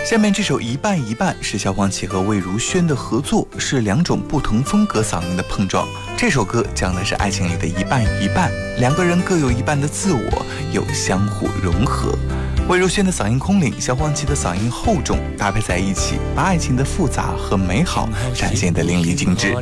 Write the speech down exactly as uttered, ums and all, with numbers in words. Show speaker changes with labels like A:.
A: 下面这首一半一半是萧煌奇和魏如萱的合作，是两种不同风格嗓音的碰撞。这首歌讲的是爱情里的一半一半，两个人各有一半的自我，又相互融合。魏如萱的嗓音空灵，萧煌奇的嗓音厚重，搭配在一起，把爱情的复杂和美好展现得淋漓尽致。